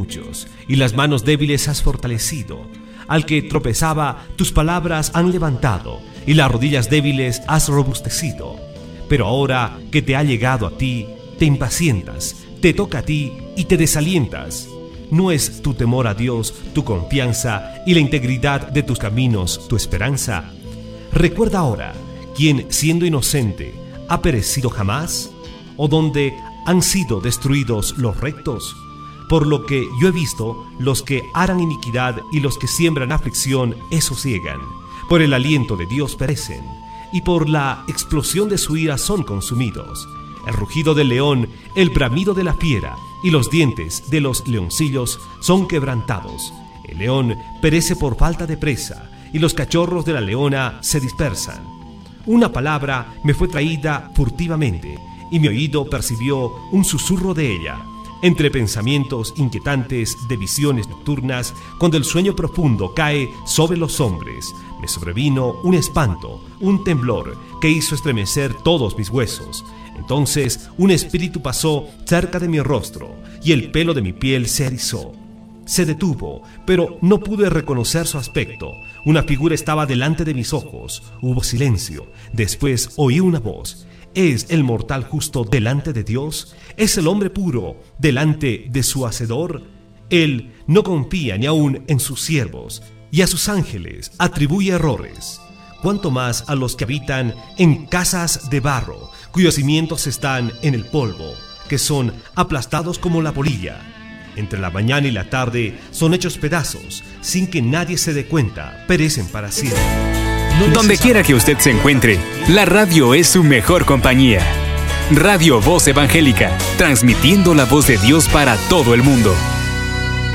muchos, y las manos débiles has fortalecido. Al que tropezaba, tus palabras han levantado, y las rodillas débiles has robustecido. Pero ahora que te ha llegado a ti, te impacientas, te toca a ti y te desalientas. ¿No es tu temor a Dios tu confianza y la integridad de tus caminos tu esperanza? Recuerda ahora, ¿quién siendo inocente ha perecido jamás? ¿O dónde han sido destruidos los rectos? Por lo que yo he visto, los que harán iniquidad y los que siembran aflicción, esos ciegan. Por el aliento de Dios perecen, y por la explosión de su ira son consumidos. El rugido del león, el bramido de la fiera y los dientes de los leoncillos son quebrantados. El león perece por falta de presa, y los cachorros de la leona se dispersan. Una palabra me fue traída furtivamente, y mi oído percibió un susurro de ella. Entre pensamientos inquietantes de visiones nocturnas, cuando el sueño profundo cae sobre los hombres, me sobrevino un espanto, un temblor que hizo estremecer todos mis huesos. Entonces un espíritu pasó cerca de mi rostro y el pelo de mi piel se erizó. Se detuvo, pero no pude reconocer su aspecto. Una figura estaba delante de mis ojos. Hubo silencio. Después oí una voz. ¿Es el mortal justo delante de Dios? ¿Es el hombre puro delante de su Hacedor? Él no confía ni aún en sus siervos, y a sus ángeles atribuye errores. Cuanto más a los que habitan en casas de barro, cuyos cimientos están en el polvo, que son aplastados como la polilla. Entre la mañana y la tarde son hechos pedazos, sin que nadie se dé cuenta, perecen para siempre. Donde quiera que usted se encuentre, la radio es su mejor compañía. Radio Voz Evangélica, transmitiendo la voz de Dios para todo el mundo.